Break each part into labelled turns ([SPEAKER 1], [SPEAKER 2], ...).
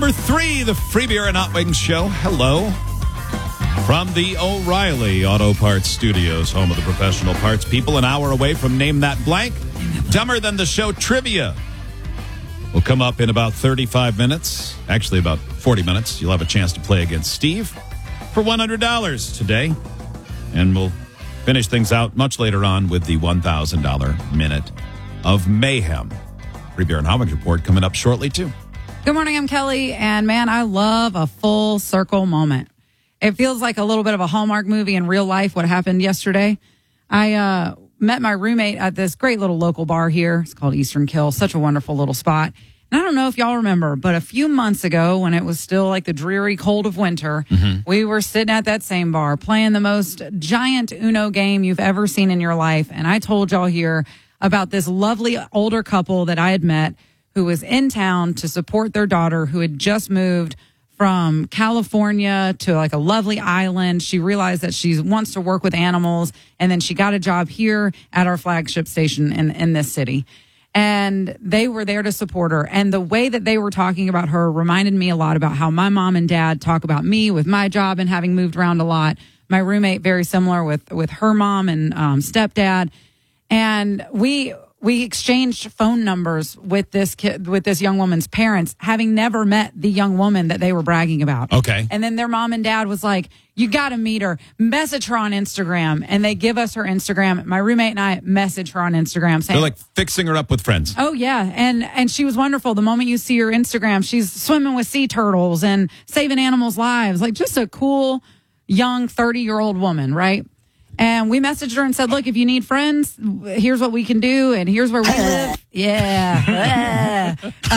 [SPEAKER 1] Number 3, the Free Beer and Hot Wings Show. Hello. From the O'Reilly Auto Parts Studios, home of the professional parts people, an hour away from Name That Blank. Dumber Than the Show trivia will come up in about 35 minutes. Actually, about 40 minutes. You'll have a chance to play against Steve for $100 today. And we'll finish things out much later on with the $1,000 Minute of Mayhem. Free Beer and Hot Wings report coming up shortly, too.
[SPEAKER 2] Good morning, I'm Kelly, and man, I love a full circle moment. It feels like a little bit of a Hallmark movie in real life, what happened yesterday. I met my roommate at this great little local bar here. It's called Eastern Kill, such a wonderful little spot. And I don't know if y'all remember, but a few months ago when it was still like the dreary cold of winter, we were sitting at that same bar playing the most giant Uno game you've ever seen in your life. And I told y'all here about this lovely older couple that I had met who was in town to support their daughter who had just moved from California to like a lovely island. She realized that she wants to work with animals, and then she got a job here at our flagship station in this city. And they were there to support her. And the way that they were talking about her reminded me a lot about how my mom and dad talk about me with my job and having moved around a lot. My roommate, very similar with her mom and stepdad. And we exchanged phone numbers with this kid, with this young woman's parents, having never met the young woman that they were bragging about.
[SPEAKER 1] Okay.
[SPEAKER 2] And then their mom and dad was like, you got to meet her. Message her on Instagram. And they give us her Instagram. My roommate and I message her on Instagram saying,
[SPEAKER 1] They're like fixing her up with friends.
[SPEAKER 2] oh, yeah. And she was wonderful. The moment you see her Instagram, she's swimming with sea turtles and saving animals' lives. Like just a cool, young 30-year-old woman, right? And we messaged her and said, look, if you need friends, here's what we can do, and here's where we live. Yeah.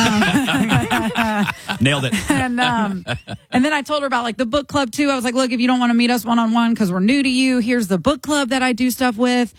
[SPEAKER 1] Nailed it.
[SPEAKER 2] And then I told her about like the book club too. I was like, look, if you don't want to meet us one-on-one because we're new to you, here's the book club that I do stuff with.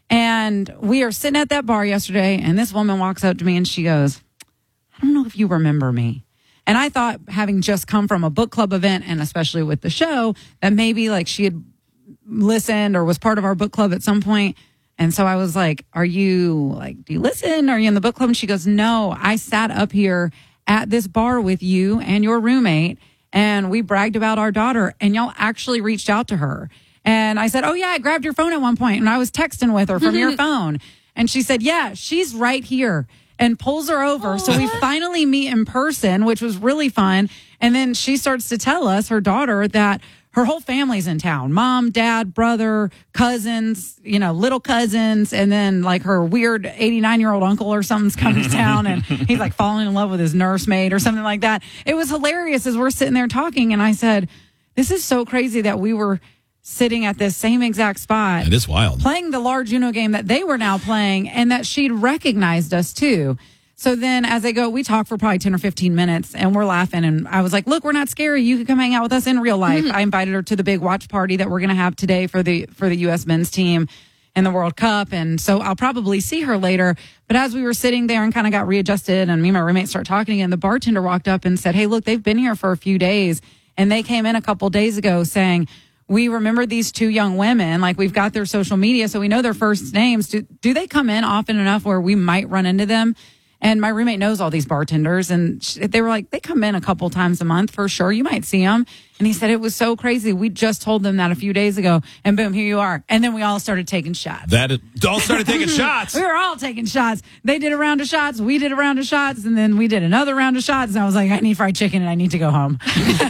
[SPEAKER 2] And we are sitting at that bar yesterday, and this woman walks up to me and she goes, I don't know if you remember me. And I thought, having just come from a book club event, and especially with the show, that maybe like she had listened or was part of our book club at some point. And so I was like, do you listen? Are you in the book club? And she goes, no, I sat up here at this bar with you and your roommate, and we bragged about our daughter, and y'all actually reached out to her. And I said, oh yeah, I grabbed your phone at one point and I was texting with her from your phone. And she said, yeah, she's right here, and pulls her over. So we finally meet in person, which was really fun. And then she starts to tell us, her daughter, that her whole family's in town. Mom, dad, brother, cousins, little cousins. And then like her weird 89-year-old uncle or something's coming to town, and he's like falling in love with his nursemaid or something like that. It was hilarious as we're sitting there talking. And I said, this is so crazy that we were sitting at this same exact spot.
[SPEAKER 1] It is wild.
[SPEAKER 2] Playing the large Uno game that they were now playing, and that she'd recognized us too. So then as they go, we talk for probably 10 or 15 minutes, and we're laughing. And I was like, look, we're not scary. You can come hang out with us in real life. I invited her to the big watch party that we're going to have today for the U.S. men's team in the World Cup. And so I'll probably see her later. But as we were sitting there and kind of got readjusted, and me and my roommate started talking, and the bartender walked up and said, hey, look, they've been here for a few days. And they came in a couple days ago saying, we remember these two young women. Like, we've got their social media, so we know their first names. Do they come in often enough where we might run into them? And my roommate knows all these bartenders, and they were like, they come in a couple times a month for sure. You might see them. And he said it was so crazy. We just told them that a few days ago, and boom, here you are. And then we all started taking shots.
[SPEAKER 1] All started taking shots.
[SPEAKER 2] We were all taking shots. They did a round of shots. We did a round of shots. And then we did another round of shots. And I was like, I need fried chicken and I need to go home.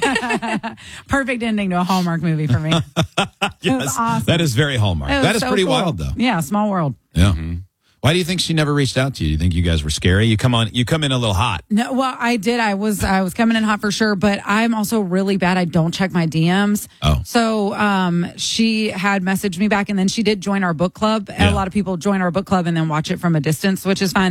[SPEAKER 2] Perfect ending to a Hallmark movie for me.
[SPEAKER 1] Yes,
[SPEAKER 2] it was awesome.
[SPEAKER 1] That is very Hallmark. That is so pretty cool. Wild, though.
[SPEAKER 2] Yeah, small world.
[SPEAKER 1] Yeah. Mm-hmm. Why do you think she never reached out to you? Do you think you guys were scary? You come in a little hot.
[SPEAKER 2] No, well, I did. I was coming in hot for sure, but I'm also really bad. I don't check my DMs.
[SPEAKER 1] Oh.
[SPEAKER 2] So, she had messaged me back, and then she did join our book club. Yeah. A lot of people join our book club and then watch it from a distance, which is fine.